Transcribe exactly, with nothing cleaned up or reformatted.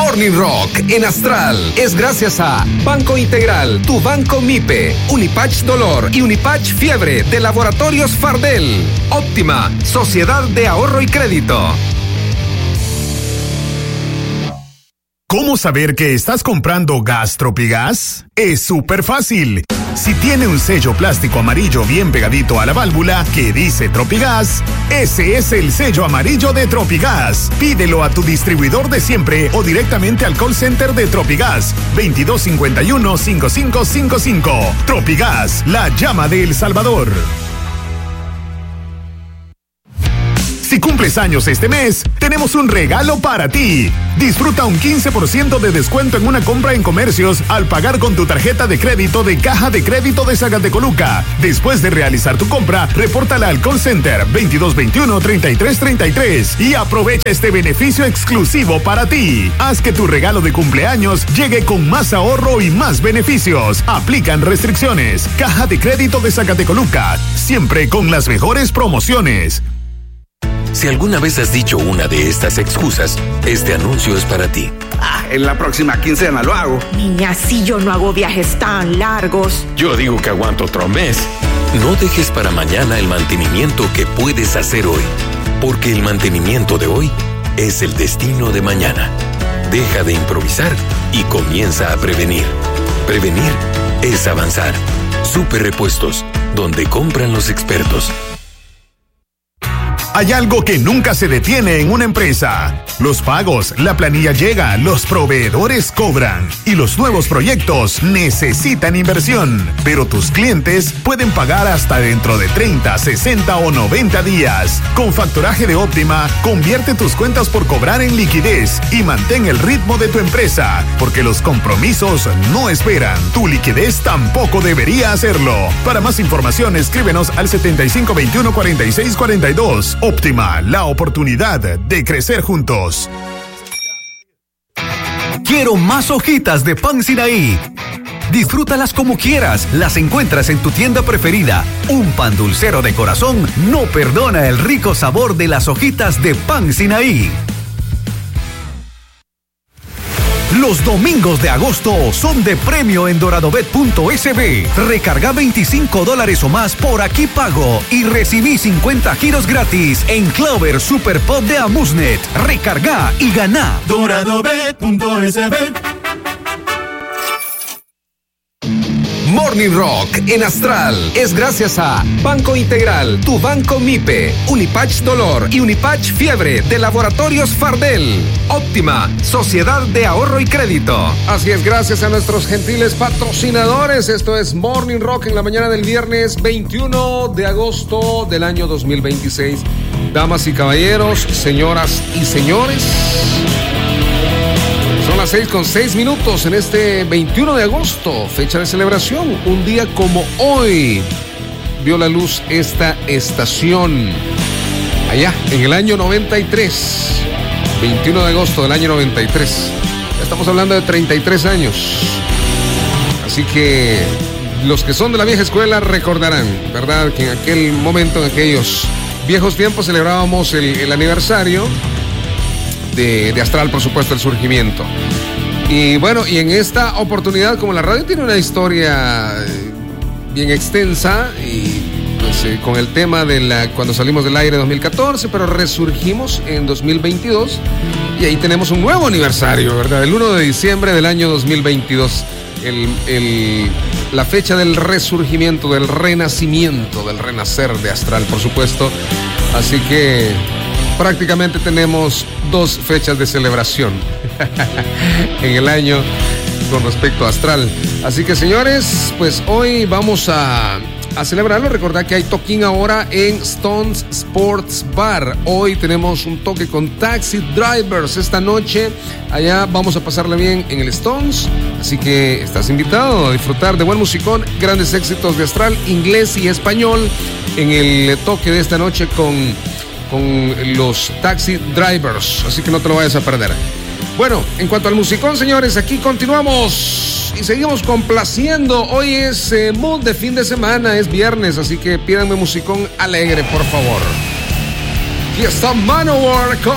Morning Rock en Astral es gracias a Banco Integral, tu banco MIPE, Unipatch Dolor y Unipatch Fiebre de Laboratorios Fardel. Óptima, Sociedad de Ahorro y Crédito. ¿Cómo saber que estás comprando gas Tropigas? Es súper fácil. Si tiene un sello plástico amarillo bien pegadito a la válvula que dice Tropigas, ese es el sello amarillo de Tropigas. Pídelo a tu distribuidor de siempre o directamente al call center de Tropigas, veintidós cincuenta y uno, cincuenta y cinco cincuenta y cinco. Tropigas, la llama de El Salvador. Si cumples años este mes, tenemos un regalo para ti. Disfruta un quince por ciento de descuento en una compra en comercios al pagar con tu tarjeta de crédito de Caja de Crédito de Zacatecoluca. Después de realizar tu compra, repórtala al call center veintidós veintiuno, treinta y tres treinta y tres y aprovecha este beneficio exclusivo para ti. Haz que tu regalo de cumpleaños llegue con más ahorro y más beneficios. Aplican restricciones. Caja de Crédito de Zacatecoluca, siempre con las mejores promociones. Si alguna vez has dicho una de estas excusas, este anuncio es para ti. Ah, en la próxima quincena lo hago. Niña, si yo no hago viajes tan largos. Yo digo que aguanto otro mes. No dejes para mañana el mantenimiento que puedes hacer hoy, porque el mantenimiento de hoy es el destino de mañana. Deja de improvisar y comienza a prevenir. Prevenir es avanzar. Super Repuestos, donde compran los expertos. Hay algo que nunca se detiene en una empresa. Los pagos, la planilla llega, los proveedores cobran y los nuevos proyectos necesitan inversión. Pero tus clientes pueden pagar hasta dentro de treinta, sesenta o noventa días. Con Factoraje de Óptima, convierte tus cuentas por cobrar en liquidez y mantén el ritmo de tu empresa, porque los compromisos no esperan. Tu liquidez tampoco debería hacerlo. Para más información, escríbenos al setenta y cinco veintiuno, cuarenta y seis cuarenta y dos. Óptima, la oportunidad de crecer juntos. Quiero más hojitas de pan Sinaí. Disfrútalas como quieras, las encuentras en tu tienda preferida. Un pan dulcero de corazón no perdona el rico sabor de las hojitas de pan Sinaí. Los domingos de agosto son de premio en doradobet punto es be. Recarga veinticinco dólares o más por Aquí Pago y recibí cincuenta giros gratis en Clover Super Pop de Amusnet. Recarga y gana. doradobet punto es be. Morning Rock en Astral es gracias a Banco Integral, tu banco MIPE, Unipatch Dolor y Unipatch Fiebre de Laboratorios Fardel. Óptima, Sociedad de Ahorro y Crédito. Así es, gracias a nuestros gentiles patrocinadores. Esto es Morning Rock en la mañana del viernes veintiuno de agosto del año dos mil veintiséis. Damas y caballeros, señoras y señores, son las seis con seis minutos en este veintiuno de agosto, fecha de celebración. Un día como hoy vio la luz esta estación, allá en el año noventa y tres, veintiuno de agosto del año noventa y tres. Ya estamos hablando de treinta y tres años. Así que los que son de la vieja escuela recordarán, ¿verdad?, que en aquel momento, en aquellos viejos tiempos, celebrábamos el, el aniversario De, de Astral, por supuesto, el surgimiento. Y bueno, y en esta oportunidad, como la radio tiene una historia bien extensa, y pues eh, con el tema de la, cuando salimos del aire en dos mil catorce, pero resurgimos en dos mil veintidós, y ahí tenemos un nuevo aniversario, ¿verdad? El uno de diciembre del año dos mil veintidós, el, el, la fecha del resurgimiento, del renacimiento, del renacer de Astral, por supuesto. Así que prácticamente tenemos dos fechas de celebración en el año con respecto a Astral. Así que, señores, pues hoy vamos a, a celebrarlo. Recordad que hay toquín ahora en Stones Sports Bar. Hoy tenemos un toque con Taxi Drivers esta noche. Allá vamos a pasarla bien en el Stones. Así que estás invitado a disfrutar de buen musicón, grandes éxitos de Astral, inglés y español, en el toque de esta noche con... con los Taxi Drivers, así que no te lo vayas a perder. Bueno, en cuanto al musicón, señores, aquí continuamos y seguimos complaciendo. Hoy es eh, mood de fin de semana, es viernes, así que pídanme musicón alegre, por favor. Aquí está Manowar con